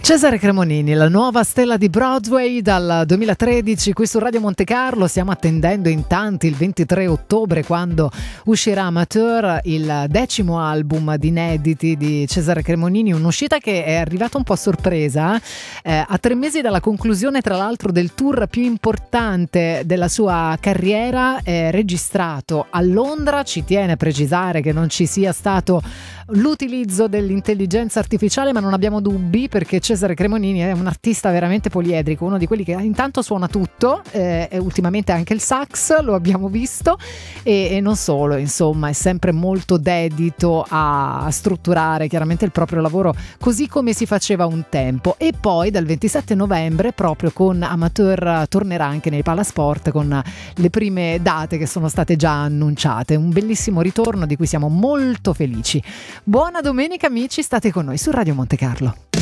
Cesare Cremonini, la nuova stella di Broadway dal 2013 qui su Radio Monte Carlo. Stiamo attendendo in tanti il 23 ottobre quando uscirà Amateur, il 10° album di inediti di Cesare Cremonini, un'uscita che è arrivata un po' a sorpresa a 3 mesi dalla conclusione tra l'altro del tour più importante della sua carriera, registrato a Londra. Ci tiene a precisare che non ci sia stato l'utilizzo dell'intelligenza artificiale, ma non abbiamo dubbi perché Cesare Cremonini è un artista veramente poliedrico, uno di quelli che intanto suona tutto, e ultimamente anche il sax lo abbiamo visto, e non solo, insomma è sempre molto dedito a strutturare chiaramente il proprio lavoro così come si faceva un tempo. E poi dal 27 novembre proprio con Amateur tornerà anche nei Palasport con le prime date che sono state già annunciate. Un bellissimo ritorno di cui siamo molto felici. Buona domenica amici, state con noi su Radio Monte Carlo.